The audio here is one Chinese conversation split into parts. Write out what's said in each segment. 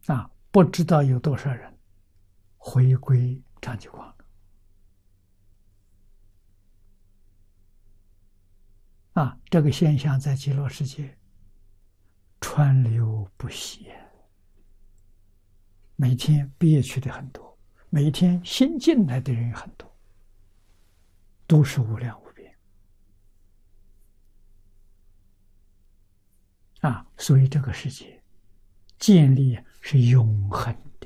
不知道有多少人回归长寂光了。这个现象在极乐世界川流不息，每天毕业去的很多，每天新进来的人很多，都是无量无边所以这个世界建立是永恒的，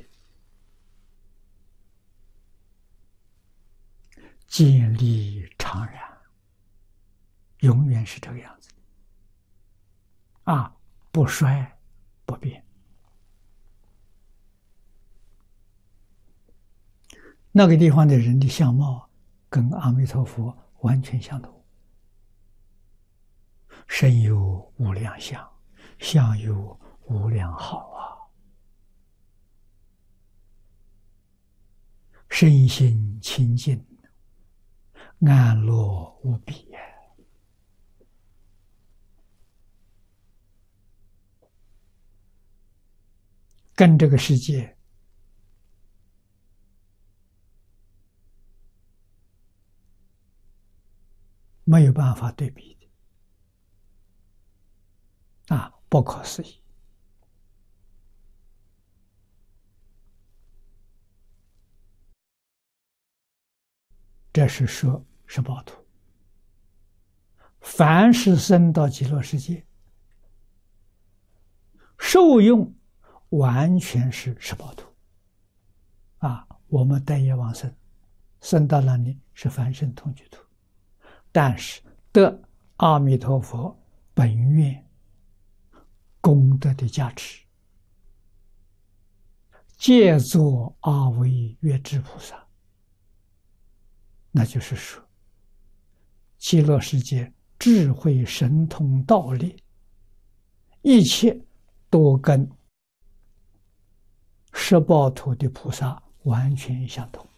建立常然，永远是这个样子不衰不变。那个地方的人的相貌跟阿弥陀佛完全相同，身有无量相，相有无量好身心清净，安乐无比跟这个世界没有办法对比的不可思议。这是说十报图，凡是生到极乐世界，受用完全是十报图我们待业往生，生到那里是凡圣同居土，但是得阿弥陀佛本愿功德的加持，借作阿惟越致菩萨。那就是说，极乐世界智慧神通道力，一切都跟十报图的菩萨完全相同